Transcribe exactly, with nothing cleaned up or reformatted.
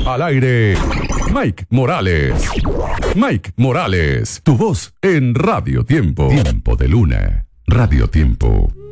Al aire, Mike Morales. Mike Morales, tu voz en Radio Tiempo. Tiempo de Luna. Radio Tiempo.